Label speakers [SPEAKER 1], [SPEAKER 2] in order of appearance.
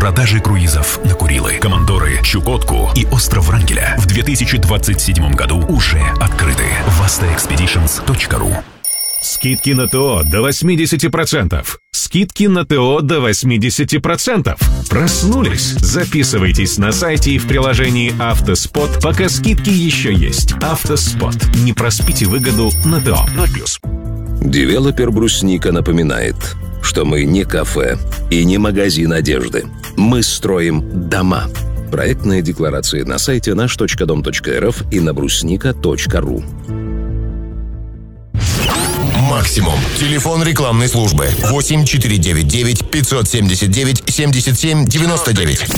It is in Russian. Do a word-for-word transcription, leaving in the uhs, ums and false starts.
[SPEAKER 1] продажи круизов на Курилы, Командоры, Чукотку и остров Врангеля в две тысячи двадцать седьмом году уже открыты. васта экспедишнс точка ру.
[SPEAKER 2] Скидки на ТО до восемьдесят процентов. Скидки на ТО до восемьдесят процентов. Проснулись? Записывайтесь на сайте и в приложении «Автоспот», пока скидки еще есть. «Автоспот». Не проспите выгоду на ТО. ноль плюс.
[SPEAKER 3] Девелопер «Брусника» напоминает, что мы не кафе и не магазин одежды. Мы строим дома. Проектная декларация на сайте наш точка дом точка эр эф и на брусника точка ру.
[SPEAKER 4] Максимум. Телефон рекламной службы восемь четыре девять девять пятьсот семьдесят девять семьдесят семь девяносто девять.